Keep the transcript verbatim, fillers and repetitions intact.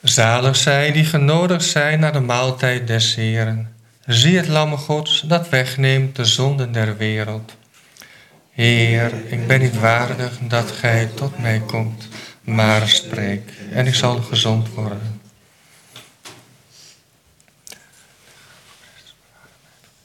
Zalig zij die genodigd zijn naar de maaltijd des Heren. Zie het lam Gods dat wegneemt de zonden der wereld. Heer, ik ben niet waardig dat gij tot mij komt, maar spreek en ik zal gezond worden.